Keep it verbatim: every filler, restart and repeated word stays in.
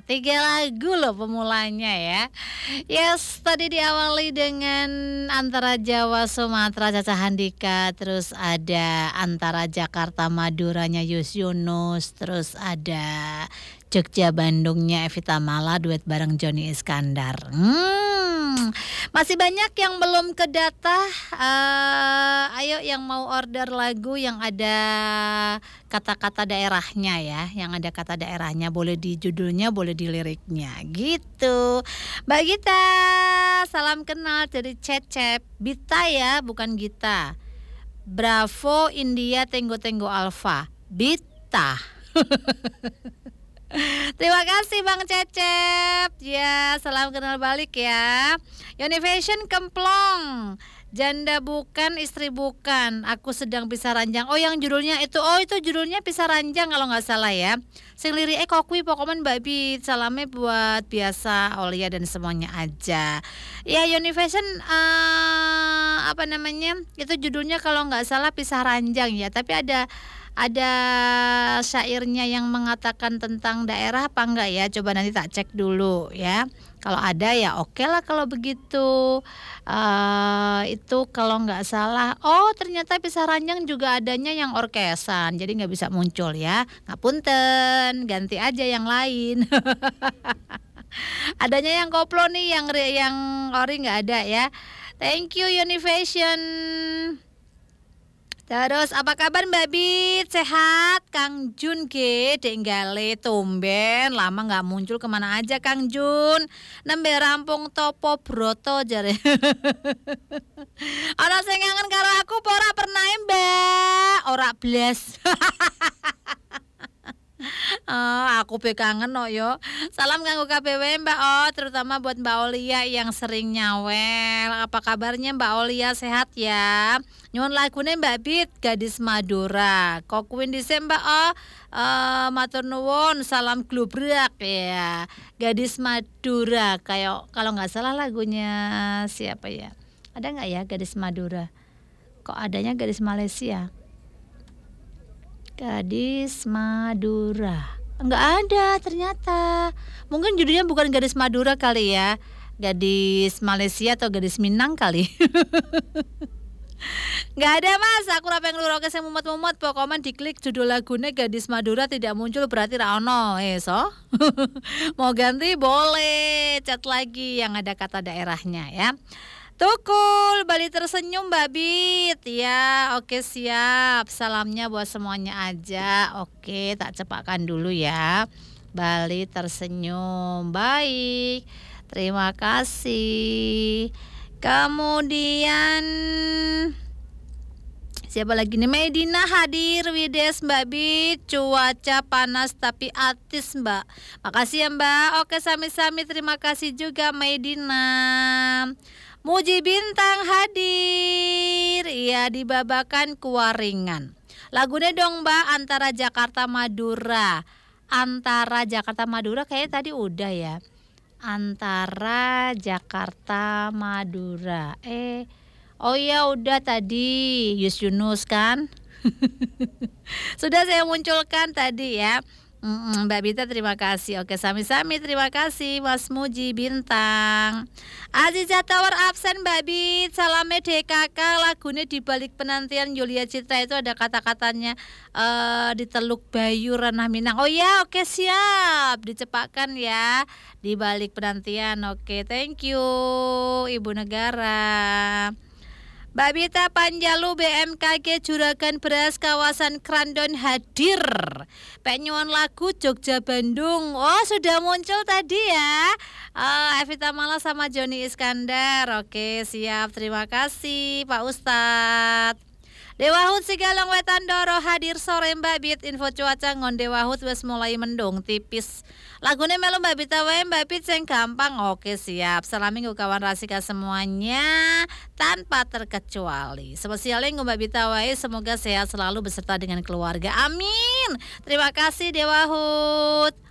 Tiga lagu loh pemulanya ya. Yes, tadi diawali dengan antara Jawa Sumatera Caca Handika, terus ada antara Jakarta Maduranya Yus Yunus, terus ada Jogja Bandungnya Evita Mala duet bareng Joni Iskandar. Hmm, masih banyak yang belum kedata. Uh, ayo yang mau order lagu yang ada kata-kata daerahnya ya, yang ada kata daerahnya, boleh di judulnya, boleh di liriknya gitu. Mbak Gita, salam kenal dari Cecep. Bita ya, bukan Gita. Bravo India Tenggo Tenggo Alpha. Bita. Terima kasih Bang Cecep. Ya, salam kenal balik ya. Univation Kemplong. Janda bukan, istri bukan. Aku sedang pisah ranjang. Oh, yang judulnya itu. Oh, itu judulnya pisah ranjang kalau nggak salah ya. Sing lirik eh kokwi pokoknya Mbak Bit. Salamnya buat biasa Olia dan semuanya aja. Ya, Univation uh, apa namanya? Itu judulnya kalau nggak salah pisah ranjang ya. Tapi ada ada syairnya yang mengatakan tentang daerah apa enggak ya? Coba nanti tak cek dulu ya. Kalau ada ya oke okay lah kalau begitu. Uh, itu kalau nggak salah. Oh, ternyata pisah ranjang juga adanya yang orkesan. Jadi nggak bisa muncul ya. Ngapunten, ganti aja yang lain. Adanya yang koplo nih, yang yang ori nggak ada ya. Thank you Univation. Terus apa kabar Mbak Bit? Sehat? Kang Jun ge denggale tumben lama nggak muncul, kemana aja Kang Jun? Nembe rampung topo broto jare. Ana sing ngangen karo aku apa ora pernah Mbak? Ora blas. Oh, aku pe kangen no yo. Salam kanggo K B W Mbak O, terutama buat Mbak Olia yang sering nyawel. Apa kabarnya Mbak Olia, sehat ya? Nyuwun lagune Mbak Bit, Gadis Madura. Kok kuwin dhisik Mbak O. Uh, matur nuwun, salam glubrak ya. Gadis Madura, kayak kalau nggak salah lagunya siapa ya? Ada nggak ya Gadis Madura? Kok adanya Gadis Malaysia? Gadis Madura. Enggak ada ternyata. Mungkin judulnya bukan Gadis Madura kali ya. Gadis Malaysia atau Gadis Minang kali. Enggak ada Mas, aku rapi ngeluroke sing mumet-mumet pokoknya diklik judul lagunya Gadis Madura tidak muncul berarti ra ono. Eh so. Mau ganti boleh, chat lagi yang ada kata daerahnya ya. Tukul, Bali tersenyum Mbak Bit. Ya, oke siap. Salamnya buat semuanya aja. Oke, tak cepatkan dulu ya. Bali tersenyum. Baik. Terima kasih. Kemudian siapa lagi nih? Medina hadir Wides Mbak Bit. Cuaca panas tapi atis Mbak. Makasih ya Mbak. Oke, sami-sami terima kasih juga Medina. Muji Bintang hadir. Iya, dibabakan kuaringan. Lagunya dong Mbak, antara Jakarta Madura. Antara Jakarta Madura kayaknya tadi udah ya. Antara Jakarta Madura. Eh, oh iya udah tadi Yus Yunus kan. Sudah saya munculkan tadi ya. Mm, Mbak Bita terima kasih. Oke, sami-sami terima kasih Mas Muji Bintang. Aziza Tower absen Mbak Bit. Salame D K K. Lagunya di balik penantian Yulia Citra itu ada kata-katanya uh, di Teluk Bayu Ranah Minang. Oh ya, oke siap. Dicepatkan ya. Di balik penantian. Oke, thank you Ibu Negara. Mbak Bita Panjalu B M K G Juragan Beras kawasan Krandon hadir. Penyuan lagu Jogja Bandung. Oh sudah muncul tadi ya. uh, Evita Mala sama Joni Iskandar. Oke siap, terima kasih Pak Ustadz. Dewahut Sigalong Wetan Doro hadir sore Mbak Bit. Info cuaca ngon Dewahut wes mulai mendung tipis. Lagunya melu Mbak Bita wae Mbak Bit sing gampang. Oke siap. Salam minggu kawan Rasika semuanya tanpa terkecuali. Spesialnya Mbak Bita wae semoga sehat selalu beserta dengan keluarga. Amin. Terima kasih Dewahut.